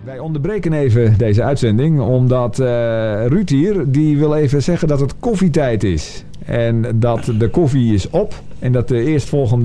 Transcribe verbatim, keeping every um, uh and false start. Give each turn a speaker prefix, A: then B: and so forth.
A: Wij onderbreken even deze uitzending, omdat uh, Ruud hier, die wil even zeggen dat het koffietijd is. En dat de koffie is op en dat de eerstvolgende